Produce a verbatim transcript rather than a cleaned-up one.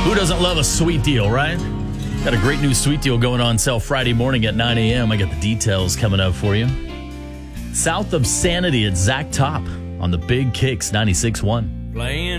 Who doesn't love a sweet deal, right? Got a great new sweet deal going on sale Friday morning at nine a.m. I got the details coming up for you. South of Sanity at Zach Top on the Big Kicks ninety-six point one. Playing